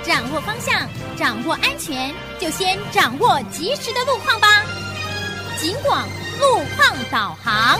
掌握方向，掌握安全，就先掌握及时的路况吧。警广路况导航。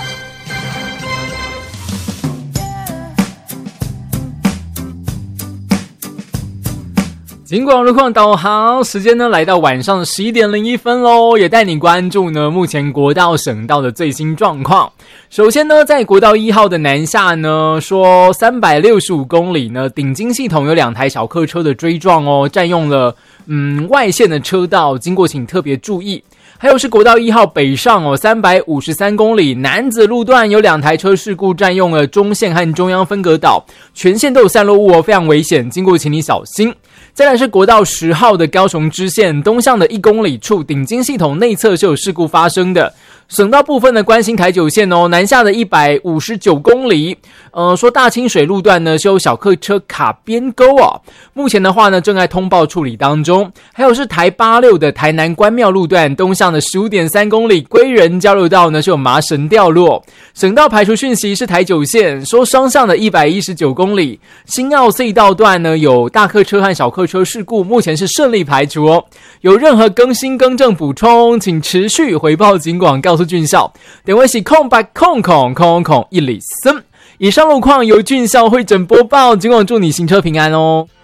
警广路况导航时间呢，来到晚上11点01分咯，也带你关注呢目前国道省道的最新状况。首先呢，在国道1号的南下呢，说365公里呢，顶金系统有2台小客车的追撞哦，占用了外线的车道，经过请特别注意。还有是国道1号北上哦，353公里南子路段有2台车事故，占用了中线和中央分隔岛，全线都有散落物哦，非常危险，经过请你小心。再来是国道10号的高雄支线东向的1公里处，顶金系统内侧是有事故发生的。省道部分的关心台九线哦，南下的159公里，说大清水路段呢是有小客车卡边沟啊，目前的话呢正在通报处理当中。还有是台86的台南关庙路段东向的15.3公里，归仁交流道呢是有麻绳掉落。省道排除讯息是台九线，说双向的119公里，新澳隧道段呢有大客车和小客车事故，目前是顺利排除哦。有任何更新更正补充，请持续回报警广告诉俊孝，电话是0800000103。以上路况由俊孝会诊播报，警广祝你行车平安哦。